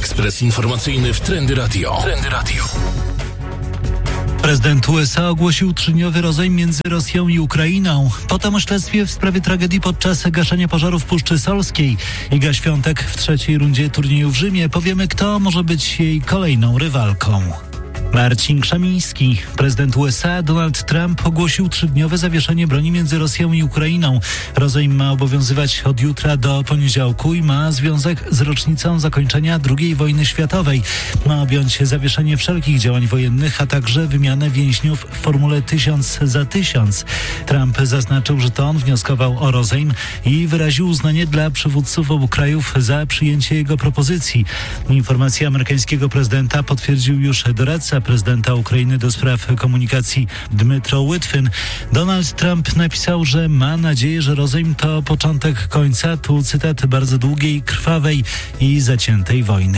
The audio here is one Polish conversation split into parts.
Ekspres informacyjny w Trendy Radio. Prezydent USA ogłosił 3-dniowy rozejm między Rosją i Ukrainą. Potem o śledztwie w sprawie tragedii podczas gaszenia pożaru w Puszczy Solskiej. Iga Świątek w trzeciej rundzie turnieju w Rzymie. Powiemy, kto może być jej kolejną rywalką. Marcin Krzemiński. Prezydent USA Donald Trump ogłosił 3-dniowe zawieszenie broni między Rosją i Ukrainą. Rozejm ma obowiązywać od jutra do poniedziałku i ma związek z rocznicą zakończenia II wojny światowej. Ma objąć zawieszenie wszelkich działań wojennych, a także wymianę więźniów w formule 1000 za 1000. Trump zaznaczył, że to on wnioskował o rozejm i wyraził uznanie dla przywódców obu krajów za przyjęcie jego propozycji. Informację amerykańskiego prezydenta potwierdził już doradca prezydenta Ukrainy do spraw komunikacji Dmytro Łitwyn. Donald Trump napisał, że ma nadzieję, że rozejm to początek końca, tu cytat, bardzo długiej, krwawej i zaciętej wojny.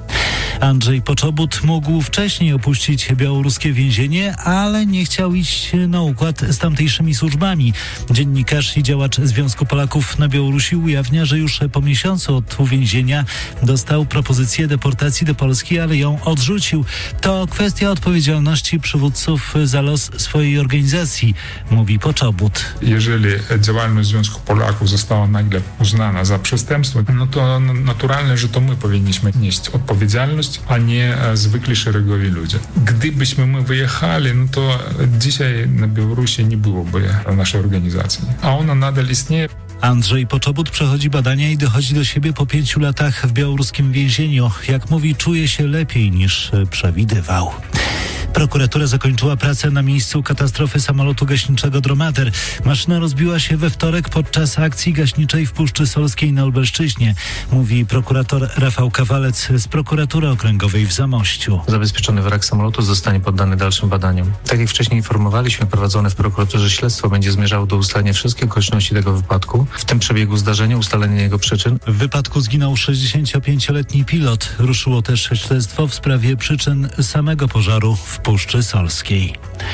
Andrzej Poczobut mógł wcześniej opuścić białoruskie więzienie, ale nie chciał iść na układ z tamtejszymi służbami. Dziennikarz i działacz Związku Polaków na Białorusi ujawnia, że już po miesiącu od uwięzienia dostał propozycję deportacji do Polski, ale ją odrzucił. To kwestia odpowiedzialności przywódców za los swojej organizacji, mówi Poczobut. Jeżeli działalność Związku Polaków została nagle uznana za przestępstwo, no to naturalne, że to my powinniśmy nieść odpowiedzialność, a nie zwykli szeregowi ludzie. Gdybyśmy my wyjechali, no to dzisiaj na Białorusi nie byłoby naszej organizacji, a ona nadal istnieje. Andrzej Poczobut przechodzi badania i dochodzi do siebie po 5 latach w białoruskim więzieniu. Jak mówi, czuje się lepiej niż przewidywał. Prokuratura zakończyła pracę na miejscu katastrofy samolotu gaśniczego Dromader. Maszyna rozbiła się we wtorek podczas akcji gaśniczej w Puszczy Solskiej na Lubelszczyźnie, mówi prokurator Rafał Kawalec z prokuratury okręgowej w Zamościu. Zabezpieczony wrak samolotu zostanie poddany dalszym badaniom. Tak jak wcześniej informowaliśmy, prowadzone w prokuraturze śledztwo będzie zmierzało do ustalenia wszystkich okoliczności tego wypadku, w tym przebiegu zdarzenia, ustalenia jego przyczyn. W wypadku zginął 65-letni pilot. Ruszyło też śledztwo w sprawie przyczyn samego pożaru w Puszczy Solskiej.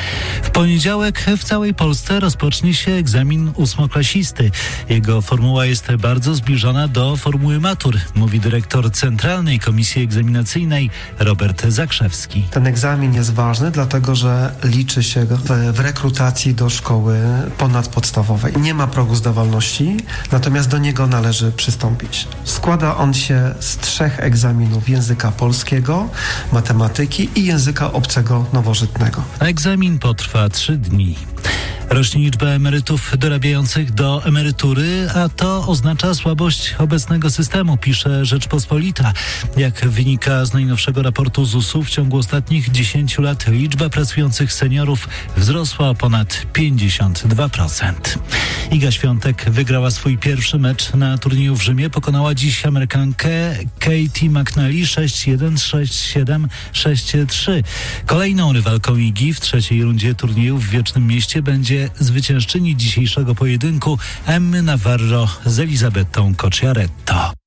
W poniedziałek w całej Polsce rozpocznie się egzamin ósmoklasisty. Jego formuła jest bardzo zbliżona do formuły matur, mówi dyrektor Centralnej Komisji Egzaminacyjnej Robert Zakrzewski. Ten egzamin jest ważny, dlatego że liczy się w rekrutacji do szkoły ponadpodstawowej. Nie ma progu zdawalności, natomiast do niego należy przystąpić. Składa on się z 3 egzaminów: języka polskiego, matematyki i języka obcego nowożytnego. Egzamin potrwa 3 dni. Rośnie liczba emerytów dorabiających do emerytury, a to oznacza słabość obecnego systemu, pisze Rzeczpospolita. Jak wynika z najnowszego raportu ZUS-u, w ciągu ostatnich 10 lat liczba pracujących seniorów wzrosła o ponad 52%. Iga Świątek wygrała swój pierwszy mecz na turnieju w Rzymie. Pokonała dziś Amerykankę Katie McNally 6-1, 6-7, 6-3. Kolejną rywalką Igi w trzeciej rundzie turnieju w Wiecznym Mieście będzie zwyciężczyni dzisiejszego pojedynku Emmy Navarro z Elizabetą Cocciaretto.